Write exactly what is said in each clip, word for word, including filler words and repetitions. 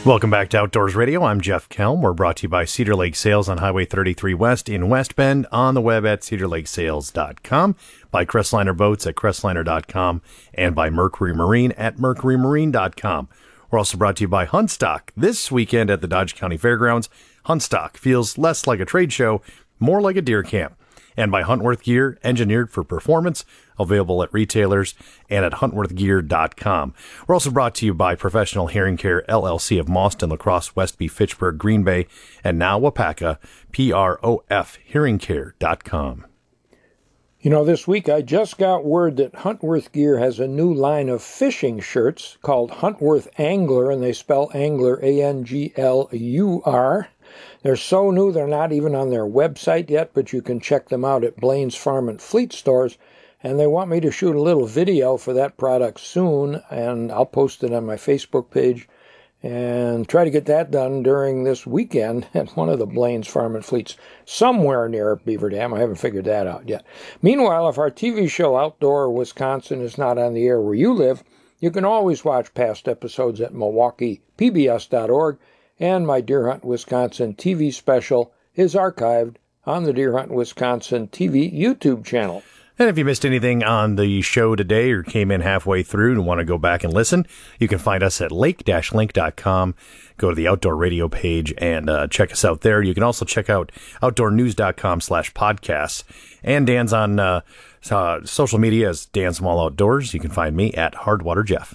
Welcome back to Outdoors Radio. I'm Jeff Kelm. We're brought to you by Cedar Lake Sales on Highway thirty-three West in West Bend, on the web at cedar lake sales dot com, by Crestliner Boats at crestliner dot com, and by Mercury Marine at mercury marine dot com. We're also brought to you by Huntstock. This weekend at the Dodge County Fairgrounds, Huntstock feels less like a trade show, more like a deer camp. And by Huntworth Gear, engineered for performance, available at retailers and at huntworth gear dot com. We're also brought to you by Professional Hearing Care, L L C of Mauston, La Crosse, Westby, Fitchburg, Green Bay, and now Wapaka, P R O F hearing care dot com. You know, this week I just got word that Huntworth Gear has a new line of fishing shirts called Huntworth Angler, and they spell Angler A N G L U R. They're so new they're not even on their website yet, but you can check them out at Blaine's Farm and Fleet stores. And they want me to shoot a little video for that product soon, and I'll post it on my Facebook page and try to get that done during this weekend at one of the Blaine's Farm and Fleets somewhere near Beaver Dam. I haven't figured that out yet. Meanwhile, if our T V show Outdoor Wisconsin is not on the air where you live, you can always watch past episodes at milwaukee p b s dot org, and my Deer Hunt Wisconsin T V special is archived on the Deer Hunt Wisconsin T V YouTube channel. And if you missed anything on the show today or came in halfway through and want to go back and listen, you can find us at lake dash link dot com. Go to the Outdoor Radio page and uh, check us out there. You can also check out outdoor news dot com slash podcasts. And Dan's on uh, uh, social media as Dan Small Outdoors. You can find me at Hardwater Jeff.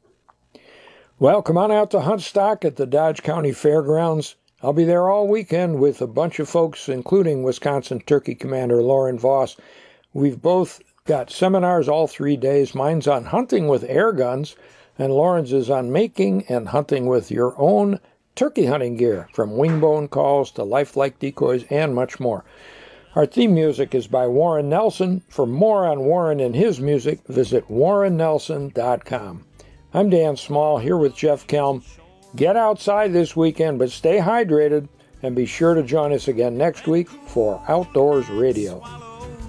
Well, come on out to Huntstock at the Dodge County Fairgrounds. I'll be there all weekend with a bunch of folks, including Wisconsin Turkey Commander Lauren Voss. We've both got seminars all three days. Mine's on hunting with air guns, and Lauren's is on making and hunting with your own turkey hunting gear, from wingbone calls to lifelike decoys and much more. Our theme music is by Warren Nelson. For more on Warren and his music, visit warren nelson dot com. I'm Dan Small here with Jeff Kelm. Get outside this weekend, but stay hydrated, and be sure to join us again next week for Outdoors Radio.